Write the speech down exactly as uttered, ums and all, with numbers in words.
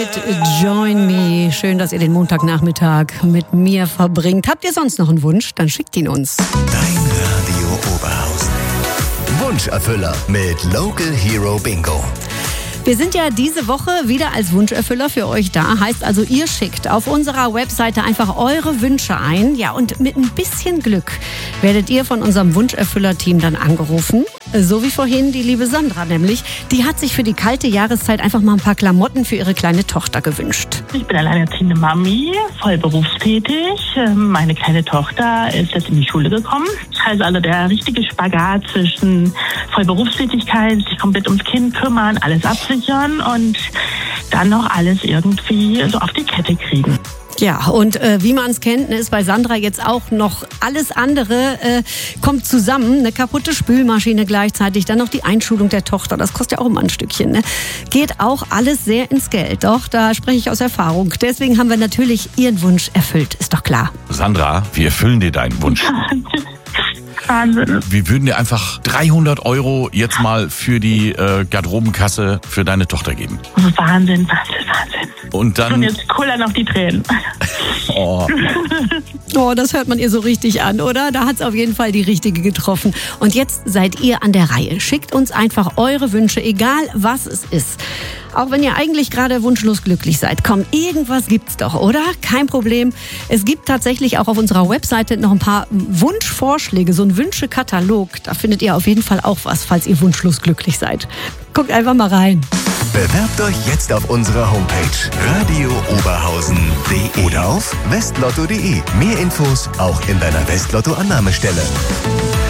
Join Me. Schön, dass ihr den Montagnachmittag mit mir verbringt. Habt ihr sonst noch einen Wunsch? Dann schickt ihn uns. Dein Radio Oberhausen. Wunscherfüller mit Local Hero Bingo. Wir sind ja diese Woche wieder als Wunscherfüller für euch da. Heißt also, ihr schickt auf unserer Webseite einfach eure Wünsche ein. Ja, und mit ein bisschen Glück werdet ihr von unserem Wunscherfüller-Team dann angerufen. So wie vorhin die liebe Sandra nämlich. Die hat sich für die kalte Jahreszeit einfach mal ein paar Klamotten für ihre kleine Tochter gewünscht. Ich bin alleinerziehende Mami, voll berufstätig. Meine kleine Tochter ist jetzt in die Schule gekommen. Also, also der richtige Spagat zwischen voll Berufstätigkeit, sich komplett ums Kind kümmern, alles absichern und dann noch alles irgendwie so auf die Kette kriegen. Ja, und äh, wie man es kennt, ist bei Sandra jetzt auch noch alles andere äh, kommt zusammen. Eine kaputte Spülmaschine gleichzeitig, dann noch die Einschulung der Tochter. Das kostet ja auch immer ein Stückchen. Ne? Geht auch alles sehr ins Geld. Doch, da spreche ich aus Erfahrung. Deswegen haben wir natürlich ihren Wunsch erfüllt. Ist doch klar. Sandra, wir erfüllen dir deinen Wunsch. Wahnsinn. Wir würden dir einfach dreihundert Euro jetzt mal für die äh, Garderobenkasse für deine Tochter geben. Wahnsinn, Wahnsinn, Wahnsinn. Und dann... Und jetzt kullern auf die Tränen. Oh. Oh, das hört man ihr so richtig an, oder? Da hat es auf jeden Fall die richtige getroffen. Und jetzt seid ihr an der Reihe. Schickt uns einfach eure Wünsche, egal was es ist. Auch wenn ihr eigentlich gerade wunschlos glücklich seid. Komm, irgendwas gibt's doch, oder? Kein Problem. Es gibt tatsächlich auch auf unserer Webseite noch ein paar Wunschvorschläge, so ein Wünschekatalog. Da findet ihr auf jeden Fall auch was, falls ihr wunschlos glücklich seid. Guckt einfach mal rein. Bewerbt euch jetzt auf unserer Homepage radio oberhausen punkt de oder auf westlotto punkt de. Mehr Infos auch in deiner Westlotto-Annahmestelle.